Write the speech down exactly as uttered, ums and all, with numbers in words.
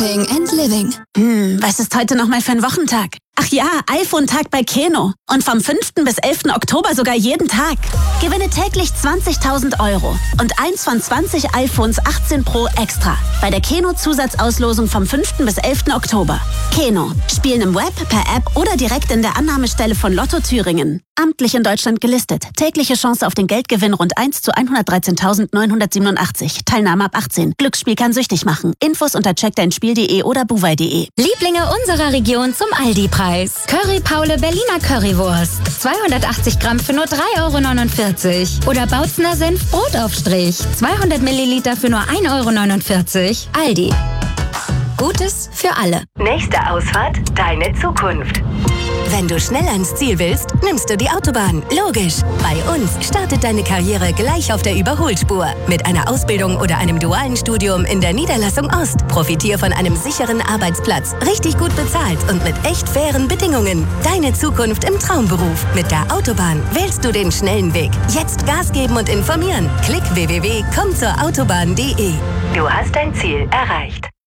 Shopping and Living. Hm, was ist heute nochmal für ein Wochentag? Ach ja, iPhone-Tag bei Keno. Und vom fünften bis elften Oktober sogar jeden Tag. Gewinne täglich zwanzigtausend Euro und eins von zwanzig iPhones achtzehn Pro extra. Bei der Keno-Zusatzauslosung vom fünften bis elften Oktober. Keno. Spielen im Web, per App oder direkt in der Annahmestelle von Lotto Thüringen. Amtlich in Deutschland gelistet. Tägliche Chance auf den Geldgewinn rund eins zu hundertdreizehntausendneunhundertsiebenundachtzig. Teilnahme ab achtzehn. Glücksspiel kann süchtig machen. Infos unter check dein spiel punkt de oder buwei punkt de. Lieblinge unserer Region zum Aldi-Preis. Curry Paule Berliner Currywurst. zweihundertachtzig Gramm für nur drei Euro neunundvierzig. Oder Bautzener Senf Brotaufstrich. zweihundert Milliliter für nur ein Euro neunundvierzig. Aldi. Gutes für alle. Nächste Ausfahrt, deine Zukunft. Wenn du schnell ans Ziel willst, nimmst du die Autobahn. Logisch. Bei uns startet deine Karriere gleich auf der Überholspur. Mit einer Ausbildung oder einem dualen Studium in der Niederlassung Ost. Profitier von einem sicheren Arbeitsplatz, richtig gut bezahlt und mit echt fairen Bedingungen. Deine Zukunft im Traumberuf. Mit der Autobahn wählst du den schnellen Weg. Jetzt Gas geben und informieren. Klick w w w punkt komm zur autobahn punkt de. Du hast dein Ziel erreicht.